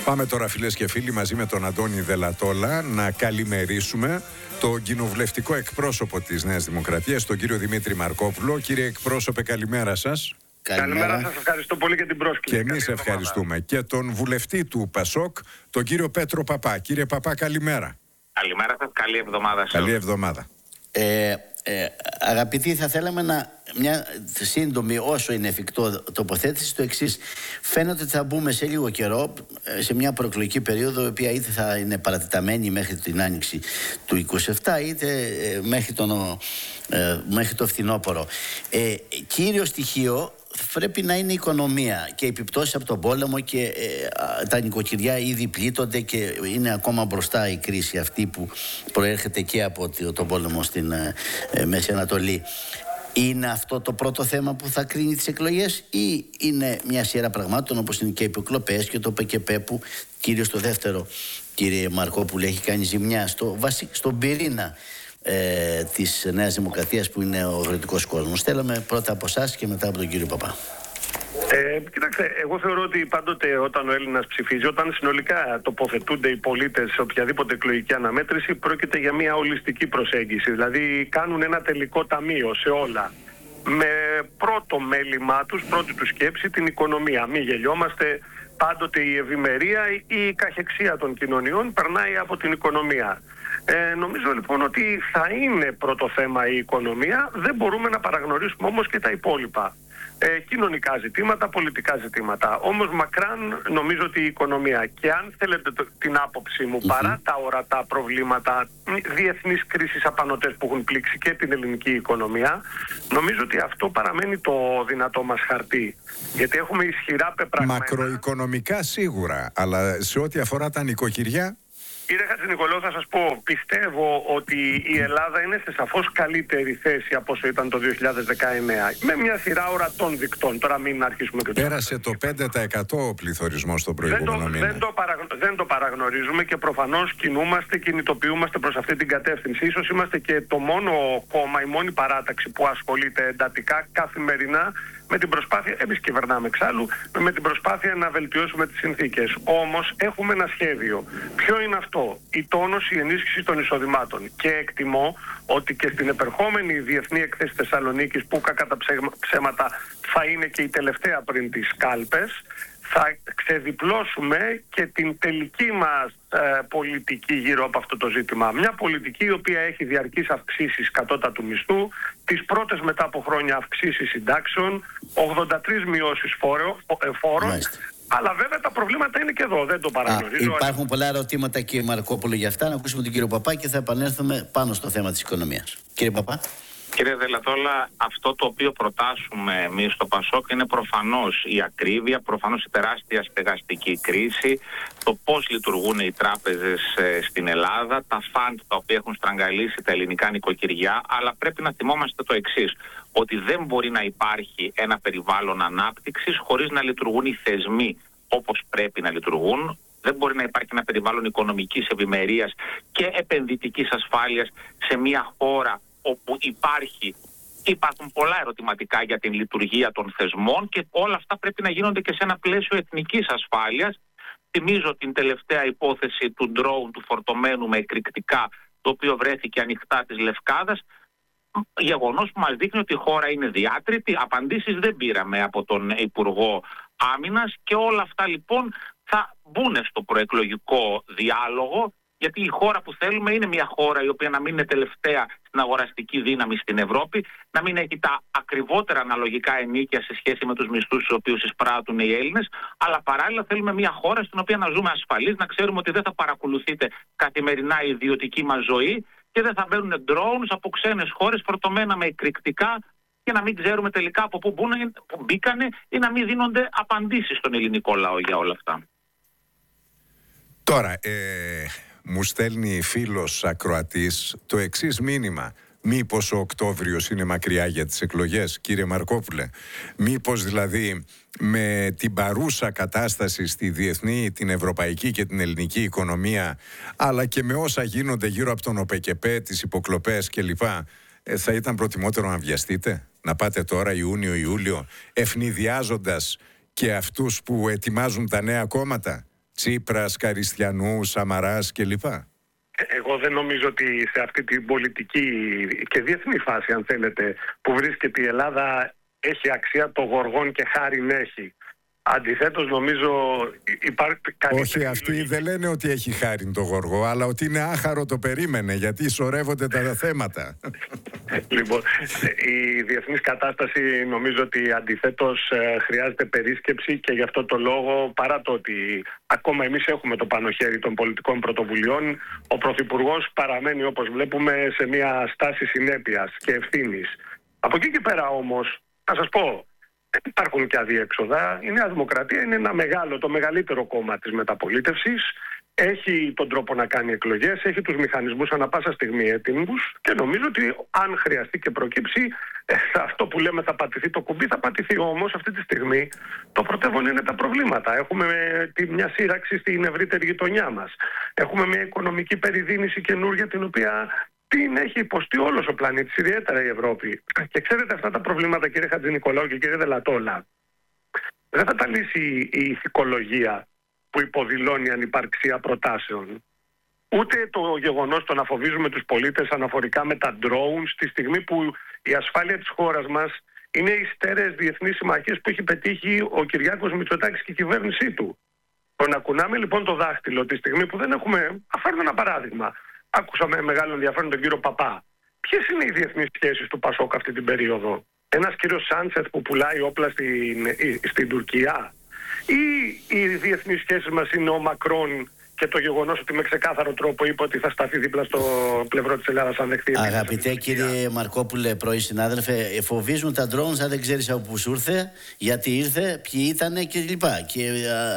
Πάμε τώρα, φίλες και φίλοι, μαζί με τον Αντώνη Δελατόλα να καλημερίσουμε τον κοινοβουλευτικό εκπρόσωπο της Νέας Δημοκρατίας, τον κύριο Δημήτρη Μαρκόπουλο. Κύριε εκπρόσωπε, καλημέρα σας. Καλημέρα σας, ευχαριστώ πολύ για την πρόσκληση. Και εμείς ευχαριστούμε. Και τον βουλευτή του ΠΑΣΟΚ, τον κύριο Πέτρο Παπά. Κύριε Παπά, καλημέρα. Καλημέρα σας, καλή εβδομάδα σας. Καλή εβδομάδα. Αγαπητοί, θα θέλαμε μια σύντομη, όσο είναι εφικτό, τοποθέτηση στο εξής. Φαίνεται ότι θα μπούμε σε λίγο καιρό σε μια προεκλογική περίοδο, η οποία είτε θα είναι παρατεταμένη μέχρι την άνοιξη του 27, είτε μέχρι το φθινόπωρο. Κύριο στοιχείο πρέπει να είναι η οικονομία και οι επιπτώσεις από τον πόλεμο, και τα νοικοκυριά ήδη πλήττονται και είναι ακόμα μπροστά η κρίση αυτή που προέρχεται και από τον πόλεμο στην Μέση Ανατολή. Είναι αυτό το πρώτο θέμα που θα κρίνει τις εκλογές, ή είναι μια σειρά πραγμάτων όπως είναι και οι υποκλοπές και το ΠΚΠ, που κυρίως το δεύτερο, κύριε Μαρκόπουλε, έχει κάνει ζημιά στον πυρήνα της Νέας Δημοκρατίας, που είναι ο αγροτικός κόσμος? Θέλαμε πρώτα από εσάς και μετά από τον κύριο Παπά. Κοιτάξτε, εγώ θεωρώ ότι πάντοτε όταν ο Έλληνας ψηφίζει, όταν συνολικά τοποθετούνται οι πολίτες σε οποιαδήποτε εκλογική αναμέτρηση, πρόκειται για μια ολιστική προσέγγιση. Δηλαδή κάνουν ένα τελικό ταμείο σε όλα, με πρώτο μέλημά τους, πρώτη του σκέψη την οικονομία. Μην γελιόμαστε, πάντοτε η ευημερία ή η καχεξία των κοινωνιών περνάει από την οικονομία. Νομίζω λοιπόν ότι θα είναι πρώτο θέμα η οικονομία. Δεν μπορούμε να παραγνωρίσουμε όμως και τα υπόλοιπα. Κοινωνικά ζητήματα, πολιτικά ζητήματα. Όμως μακράν νομίζω ότι η οικονομία, και αν θέλετε την άποψή μου, παρά τα ορατά προβλήματα, διεθνείς κρίσεις απανωτές που έχουν πλήξει και την ελληνική οικονομία, νομίζω ότι αυτό παραμένει το δυνατό μας χαρτί. Γιατί έχουμε ισχυρά πεπραγμένα. Μακροοικονομικά σίγουρα, αλλά σε ό,τι αφορά τα νοικοκυριά. Κύριε Χατζηνικολάου, θα σας πω, πιστεύω ότι η Ελλάδα είναι σε σαφώς καλύτερη θέση από όσο ήταν το 2019. Με μια σειρά ορατών δικτών. Τώρα μην αρχίσουμε και πέρασε το 5% ο πληθωρισμός στο προηγούμενο μήνα. Δεν το παραγνωρίζουμε και προφανώς κινητοποιούμαστε προς αυτή την κατεύθυνση. Ίσως είμαστε και το μόνο κόμμα, η μόνη παράταξη που ασχολείται εντατικά καθημερινά με την προσπάθεια, εμείς κυβερνάμε εξάλλου, με την προσπάθεια να βελτιώσουμε τις συνθήκες. Όμως έχουμε ένα σχέδιο. Ποιο είναι αυτό? Η τόνωση, η ενίσχυση των εισοδημάτων. Και εκτιμώ ότι και στην επερχόμενη διεθνή εκθέση Θεσσαλονίκης, που κατά ψέματα θα είναι και η τελευταία πριν τις κάλπες, θα ξεδιπλώσουμε και την τελική μας πολιτική γύρω από αυτό το ζήτημα. Μια πολιτική η οποία έχει διαρκείς αυξήσεις κατώτατου μισθού, τις πρώτες μετά από χρόνια αυξήσεις συντάξεων, 83 μειώσεις φόρων. Αλλά βέβαια τα προβλήματα είναι και εδώ, δεν το παραγνωρίζω. Υπάρχουν πολλά ερωτήματα, κύριε Μαρκόπουλο, για αυτά. Να ακούσουμε τον κύριο Παπά και θα επανέλθουμε πάνω στο θέμα της οικονομίας. Κύριε Παπά. Κύριε Δελατόλα, αυτό το οποίο προτάσουμε εμείς στο ΠΑΣΟΚ είναι προφανώς η ακρίβεια, προφανώς η τεράστια στεγαστική κρίση, το πώς λειτουργούν οι τράπεζες στην Ελλάδα, τα φαντ τα οποία έχουν στραγγαλίσει τα ελληνικά νοικοκυριά, αλλά πρέπει να θυμόμαστε το εξής, ότι δεν μπορεί να υπάρχει ένα περιβάλλον ανάπτυξης χωρίς να λειτουργούν οι θεσμοί όπως πρέπει να λειτουργούν. Δεν μπορεί να υπάρχει ένα περιβάλλον οικονομικής ευημερίας και επενδυτικής ασφάλειας σε μια χώρα όπου υπάρχουν πολλά ερωτηματικά για την λειτουργία των θεσμών, και όλα αυτά πρέπει να γίνονται και σε ένα πλαίσιο εθνικής ασφάλειας. Θυμίζω την τελευταία υπόθεση του ντρόουν, του φορτωμένου με εκρηκτικά, το οποίο βρέθηκε ανοιχτά της Λευκάδας. Γεγονός που μας δείχνει ότι η χώρα είναι διάτρητη. Απαντήσεις δεν πήραμε από τον Υπουργό Άμυνας, και όλα αυτά λοιπόν θα μπουν στο προεκλογικό διάλογο. Γιατί η χώρα που θέλουμε είναι μια χώρα η οποία να μην είναι τελευταία στην αγοραστική δύναμη στην Ευρώπη, να μην έχει τα ακριβότερα αναλογικά ενοίκια σε σχέση με τους μισθούς τους οποίους εισπράττουν οι Έλληνες, αλλά παράλληλα θέλουμε μια χώρα στην οποία να ζούμε ασφαλείς, να ξέρουμε ότι δεν θα παρακολουθείτε καθημερινά η ιδιωτική μας ζωή και δεν θα μπαίνουν drones από ξένες χώρες φορτωμένα με εκρηκτικά, και να μην ξέρουμε τελικά από πού μπήκανε, ή να μην δίνονται απαντήσεις στον ελληνικό λαό για όλα αυτά. Τώρα, μου στέλνει φίλος ακροατής το εξής μήνυμα. Μήπως ο Οκτώβριος είναι μακριά για τις εκλογές, κύριε Μαρκόπουλε? Μήπως δηλαδή με την παρούσα κατάσταση στη διεθνή, την ευρωπαϊκή και την ελληνική οικονομία, αλλά και με όσα γίνονται γύρω από τον ΟΠΚΠ, τις υποκλοπές κλπ, θα ήταν προτιμότερο να βιαστείτε, να πάτε τώρα Ιούνιο-Ιούλιο, ευνηδιάζοντας και αυτούς που ετοιμάζουν τα νέα κόμματα, Τσίπρας, Καριστιανού, Σαμαράς κλπ? Εγώ δεν νομίζω ότι σε αυτή την πολιτική και διεθνή φάση, αν θέλετε, που βρίσκεται η Ελλάδα, έχει αξία το γοργόν και χάριν έχει. Αντιθέτως, νομίζω υπάρχει καλύτερη. Όχι, αυτοί δεν λένε ότι έχει χάριν το γοργό, αλλά ότι είναι άχαρο το περίμενε, γιατί σωρεύονται τα θέματα. Λοιπόν, η διεθνής κατάσταση νομίζω ότι αντιθέτως χρειάζεται περίσκεψη, και γι' αυτό το λόγο, παρά το ότι ακόμα εμείς έχουμε το πάνω χέρι των πολιτικών πρωτοβουλειών, ο Πρωθυπουργός παραμένει, όπως βλέπουμε, σε μια στάση συνέπειας και ευθύνης. Από εκεί και πέρα όμως, να σας πω, υπάρχουν και αδιέξοδα. Η Νέα Δημοκρατία είναι το μεγαλύτερο κόμμα της μεταπολίτευσης. Έχει τον τρόπο να κάνει εκλογές, έχει τους μηχανισμούς ανά πάσα στιγμή έτοιμους, και νομίζω ότι αν χρειαστεί και προκύψει, αυτό που λέμε θα πατηθεί το κουμπί, θα πατηθεί. Όμως αυτή τη στιγμή το πρωτεύον είναι τα προβλήματα. Έχουμε μια σύραξη στην ευρύτερη γειτονιά μας. Έχουμε μια οικονομική περιδίνηση καινούργια, την οποία την έχει υποστεί όλος ο πλανήτης, ιδιαίτερα η Ευρώπη. Και ξέρετε, αυτά τα προβλήματα, κύριε Χατζηνικολάου και κύριε Δελατόλα, δεν θα τα λύσει η ηθικολογία που υποδηλώνει ανυπαρξία προτάσεων. Ούτε το γεγονός το να φοβίζουμε τους πολίτες αναφορικά με τα drones, τη στιγμή που η ασφάλεια της χώρας μας είναι οι στέρεες διεθνείς συμμαχίες που έχει πετύχει ο Κυριάκος Μητσοτάκης και η κυβέρνησή του. Το να κουνάμε λοιπόν το δάχτυλο τη στιγμή που δεν έχουμε. Φέρνω ένα παράδειγμα. Άκουσα με μεγάλο ενδιαφέρον τον κύριο Παπά. Ποιες είναι οι διεθνείς σχέσεις του Πασόκ αυτή την περίοδο? Ένας κύριος Σάντσεφ που πουλάει όπλα στην Τουρκία? Ή οι διεθνείς σχέσεις μας είναι ο Μακρόν και το γεγονός ότι με ξεκάθαρο τρόπο είπε ότι θα σταθεί δίπλα στο πλευρό της Ελλάδας αν δεχτεί? Αγαπητέ κύριε Μαρκόπουλε, πρώην συνάδελφε, φοβίζουν τα drones αν δεν ξέρεις από πού σου ήρθε, γιατί ήρθε, ποιοι ήταν κλπ. Και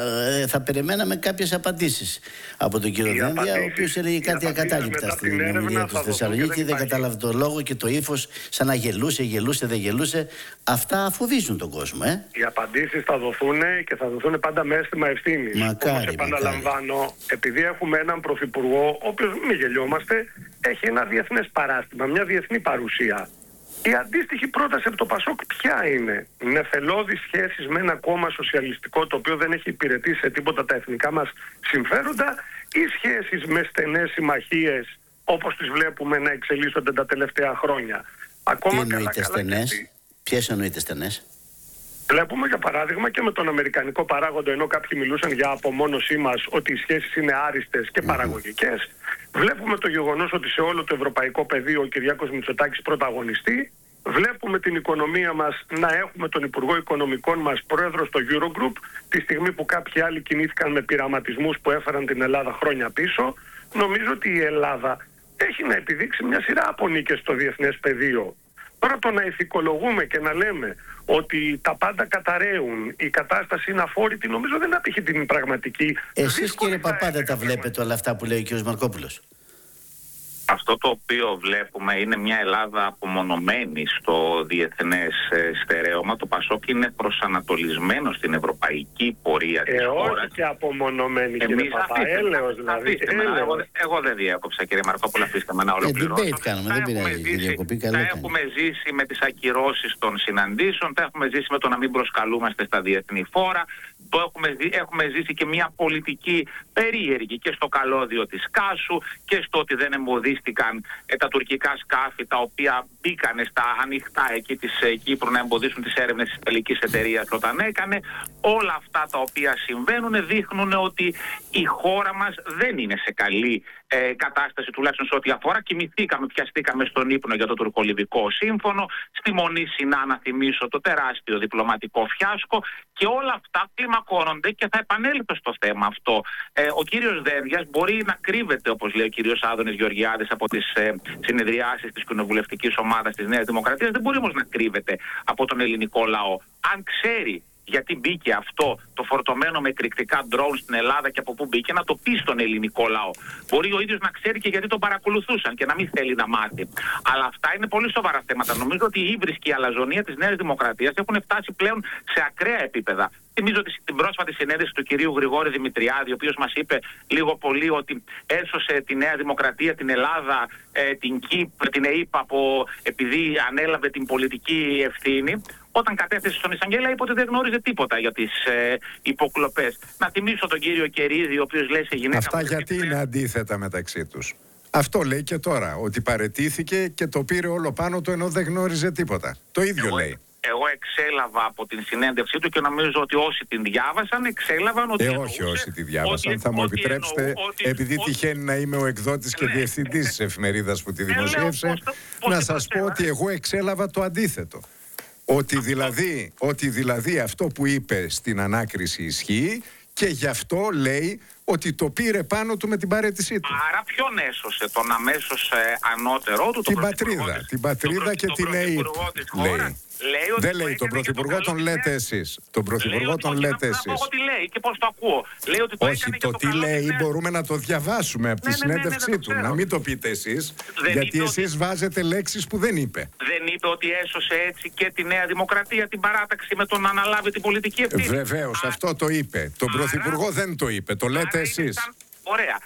θα περιμέναμε κάποιες απαντήσεις από τον κύριο Δένδια, ο οποίος έλεγε κάτι ακατάληπτα στην ομιλία του στη Θεσσαλονίκη, δεν κατάλαβε το λόγο και το ύφος, σαν να γελούσε, δεν γελούσε. Αυτά φοβίζουν τον κόσμο, Οι απαντήσεις θα δοθούν και θα δοθούν πάντα με αίσθημα ευθύνης. Μακάρι, επαναλαμβάνω, επειδή έχουμε έναν πρωθυπουργό, ο οποίος, μην γελιόμαστε, έχει ένα διεθνές παράστημα, μια διεθνή παρουσία. Η αντίστοιχη πρόταση από το Πασόκ ποια είναι? Νεφελώδεις σχέσεις με ένα κόμμα σοσιαλιστικό, το οποίο δεν έχει υπηρετήσει σε τίποτα τα εθνικά μας συμφέροντα, ή σχέσεις με στενές συμμαχίες όπως τις βλέπουμε να εξελίσσονται τα τελευταία χρόνια? Τι εννοείται στενές? Ποιες εννοείται στενές? Βλέπουμε για παράδειγμα και με τον αμερικανικό παράγοντα, ενώ κάποιοι μιλούσαν για απομόνωσή μας, ότι οι σχέσεις είναι άριστες και παραγωγικές. Βλέπουμε το γεγονός ότι σε όλο το ευρωπαϊκό πεδίο ο Κυριάκος Μητσοτάκης πρωταγωνιστεί. Βλέπουμε την οικονομία μας να έχουμε τον Υπουργό Οικονομικών μας πρόεδρο στο Eurogroup, τη στιγμή που κάποιοι άλλοι κινήθηκαν με πειραματισμούς που έφεραν την Ελλάδα χρόνια πίσω. Νομίζω ότι η Ελλάδα έχει να επιδείξει μια σειρά από νίκες στο διεθνές πεδίο. Τώρα το να ηθικολογούμε και να λέμε ότι τα πάντα καταραίουν, η κατάσταση είναι αφόρητη, νομίζω δεν απηχεί την πραγματική. Εσείς κύριε Παπά δεν τα βλέπετε όλα αυτά που λέει ο κύριος Μαρκόπουλος? Αυτό το οποίο βλέπουμε είναι μια Ελλάδα απομονωμένη στο διεθνές στερέωμα. Το Πασόκ είναι προσανατολισμένο στην ευρωπαϊκή πορεία της χώρας. Όχι και απομονωμένη, κύριε Παπά. Έλεος δηλαδή. Εγώ δεν διέκοψα, κύριε Μαρκόπουλο, αφήστε με να ολοκληρώσω. Debate κάνουμε, δεν πειράζει. Τα έχουμε ζήσει με τις ακυρώσεις των συναντήσεων, τα έχουμε ζήσει με το να μην προσκαλούμαστε στα διεθνή φόρα. Έχουμε ζήσει και μια πολιτική περίεργη και στο καλώδιο της Κάσου και στο ότι δεν εμποδίστηκαν τα τουρκικά σκάφη τα οποία μπήκανε στα ανοιχτά εκεί της Κύπρου να εμποδίσουν τις έρευνες της τελικής εταιρείας όταν έκανε. Όλα αυτά τα οποία συμβαίνουν δείχνουν ότι η χώρα μας δεν είναι σε καλή κατάσταση, τουλάχιστον σε ό,τι αφορά. Κοιμηθήκαμε, πιαστήκαμε στον ύπνο για το τουρκολιβικό σύμφωνο. Στη Μονή Σινά, να θυμίσω, το τεράστιο διπλωματικό φιάσκο. Και όλα αυτά κλιμακώνονται και θα επανέλθω στο θέμα αυτό. Ο κύριος Δένδιας μπορεί να κρύβεται, όπως λέει ο κύριος Άδωνης Γεωργιάδης, από τις συνεδριάσεις της κοινοβουλευτικής ομάδας της Νέας Δημοκρατίας. Δεν μπορεί όμως να κρύβεται από τον ελληνικό λαό. Αν ξέρει γιατί μπήκε αυτό το φορτωμένο με εκρηκτικά ντρόουν στην Ελλάδα και από πού μπήκε, να το πει στον ελληνικό λαό. Μπορεί ο ίδιος να ξέρει και γιατί τον παρακολουθούσαν και να μην θέλει να μάθει. Αλλά αυτά είναι πολύ σοβαρά θέματα. Νομίζω ότι η ύβρις και η αλαζονία της Νέας Δημοκρατίας έχουν φτάσει πλέον σε ακραία επίπεδα. θυμίζω την πρόσφατη συνέντευξη του κυρίου Γρηγόρη Δημητριάδη, ο οποίος μας είπε λίγο πολύ ότι έσωσε τη Νέα Δημοκρατία, την Ελλάδα, την ΚΙΠ, την ΕΙΠ επειδή ανέλαβε την πολιτική ευθύνη. Όταν κατέθεσε στον εισαγγέλα, είπε ότι δεν γνώριζε τίποτα για τις υποκλοπές. Να θυμίσω τον κύριο Κερίδη, ο οποίος λέει σε γυναίκα. Αυτά γιατί είναι αντίθετα μεταξύ τους. Αυτό λέει και τώρα, ότι παραιτήθηκε και το πήρε όλο πάνω του ενώ δεν γνώριζε τίποτα. Το ίδιο λέει. Εγώ εξέλαβα από την συνέντευξή του και νομίζω ότι όσοι την διάβασαν εξέλαβαν ότι. Όχι όσοι τη διάβασαν. Θα μου επιτρέψετε, επειδή τυχαίνει να είμαι ο εκδότης και διευθυντής της εφημερίδας που τη δημοσίευσε, να σας πω ότι εγώ εξέλαβα το αντίθετο. Ότι δηλαδή αυτό που είπε στην ανάκριση ισχύει και γι' αυτό λέει ότι το πήρε πάνω του με την παραίτησή του. Άρα ποιον έσωσε, τον αμέσως ανώτερό του, την πατρίδα και την ΕΙΠ, λέει. Δεν λέει τον Πρωθυπουργό, τον λέτε εσείς. Τον Πρωθυπουργό τον λέτε εσείς. Εγώ τι λέει και πώς το ακούω. Λέει ότι όχι, το τι λέει μπορούμε να το διαβάσουμε από τη συνέντευξή του. Να μην το πείτε εσείς, γιατί εσείς βάζετε λέξεις που δεν είπε. Δεν είπε ότι έσωσε έτσι και τη Νέα Δημοκρατία, την παράταξη με τον να αναλάβει την πολιτική ευθύνη. Βεβαίως, αυτό το είπε. Τον Πρωθυπουργό δεν το είπε. Το λέτε εσείς. Ωραία.